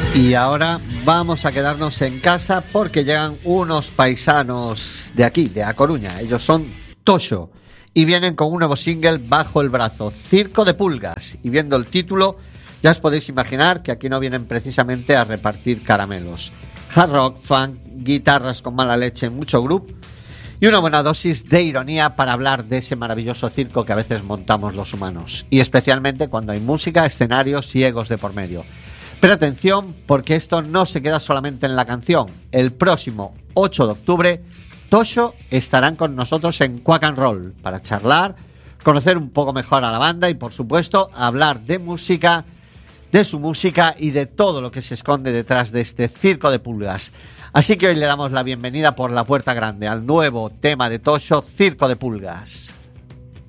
Y ahora vamos a quedarnos en casa porque llegan unos paisanos de aquí, de A Coruña. Ellos son Toxo y vienen con un nuevo single bajo el brazo, Circo de Pulgas. Y viendo el título, ya os podéis imaginar que aquí no vienen precisamente a repartir caramelos. Hard rock, funk, guitarras con mala leche, mucho groove y una buena dosis de ironía para hablar de ese maravilloso circo que a veces montamos los humanos. Y especialmente cuando hay música, escenarios y egos de por medio. Pero atención, porque esto no se queda solamente en la canción. El próximo 8 de octubre, Toxo estarán con nosotros en Quack and Roll para charlar, conocer un poco mejor a la banda y, por supuesto, hablar de música, de su música y de todo lo que se esconde detrás de este circo de pulgas. Así que hoy le damos la bienvenida por la puerta grande al nuevo tema de Toxo, Circo de Pulgas.